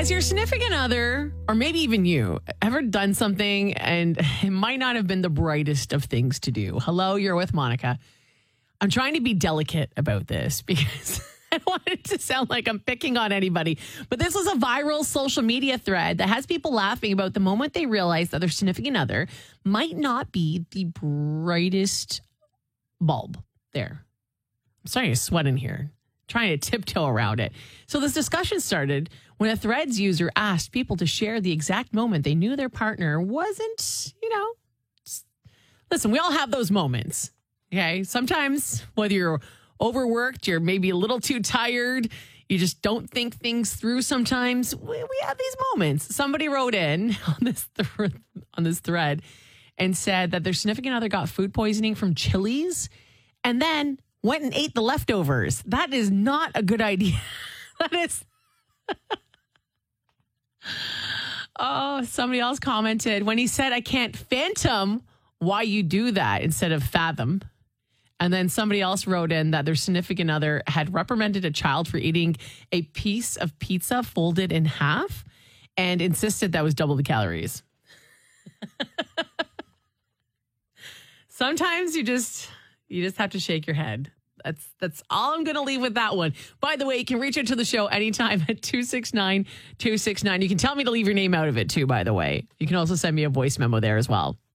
Has your significant other, or maybe even you, ever done something and it might not have been the brightest of things to do? Hello, you're with Monica. I'm trying to be delicate about this because I don't want it to sound like I'm picking on anybody. But this was a viral social media thread that has people laughing about the moment they realize that their significant other might not be the brightest bulb there. I'm starting to sweat in here, trying to tiptoe around it. So this discussion started when a Threads user asked people to share the exact moment they knew their partner wasn't, listen, we all have those moments. Okay. Sometimes whether you're overworked, you're maybe a little too tired, you just don't think things through sometimes. We have these moments. Somebody wrote in on this thread and said that their significant other got food poisoning from Chili's and then went and ate the leftovers. That is not a good idea. That is. Oh, somebody else commented when he said, I can't fathom why you do that instead of fathom. And then somebody else wrote in that their significant other had reprimanded a child for eating a piece of pizza folded in half and insisted that was double the calories. Sometimes you just have to shake your head. That's all I'm going to leave with that one. By the way, you can reach out to the show anytime at 269-269. You can tell me to leave your name out of it too, by the way. You can also send me a voice memo there as well.